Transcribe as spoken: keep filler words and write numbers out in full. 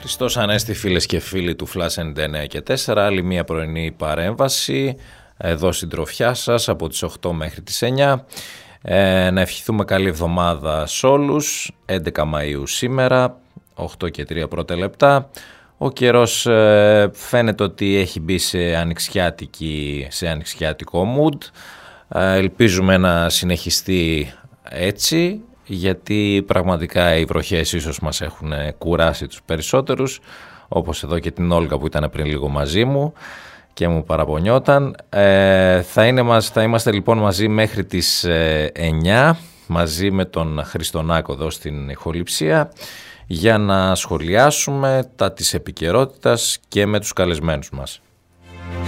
Χριστός Ανέστη, φίλες και φίλοι του Flash ενενήντα εννέα και τέσσερα, άλλη μια πρωινή παρέμβαση εδώ στην τροφιά σας από τις οκτώ μέχρι τις εννιά. Ε, να ευχηθούμε καλή εβδομάδα σε όλους. έντεκα Μαΐου σήμερα, οκτώ και τρία πρώτα λεπτά. Ο καιρός ε, φαίνεται ότι έχει μπει σε, ανοιξιάτικη, σε ανοιξιάτικο mood. Ε, ελπίζουμε να συνεχιστεί έτσι, γιατί πραγματικά οι βροχές ίσως μας έχουν κουράσει τους περισσότερους, όπως εδώ και την Όλγα που ήταν πριν λίγο μαζί μου και μου παραπονιόταν. Ε, θα, είναι, θα είμαστε λοιπόν μαζί μέχρι τις ε, εννιά, μαζί με τον Χριστονάκο εδώ στην ηχοληψία, για να σχολιάσουμε τα της επικαιρότητας και με τους καλεσμένους μας.